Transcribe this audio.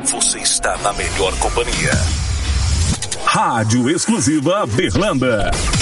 você está na melhor companhia. Rádio Exclusiva Berlanda.